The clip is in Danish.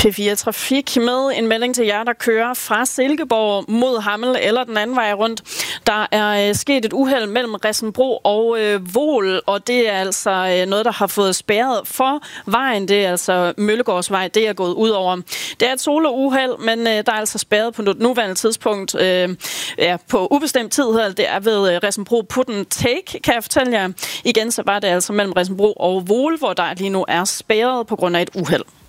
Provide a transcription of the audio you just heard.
P4 Trafik med en melding til jer, der kører fra Silkeborg mod Hammel eller den anden vej rundt. Der er sket et uheld mellem Ressenbro og Voel, og det er altså noget, der har fået spærret for vejen. Det er altså Møllegårdsvej, det er gået ud over. Det er et solo-uheld, men der er altså spærret på nuværende tidspunkt på ubestemt tid. Det er ved Ressenbro Put and Take, kan jeg fortælle jer. Igen så var det altså mellem Ressenbro og Voel, hvor der lige nu er spærret på grund af et uheld.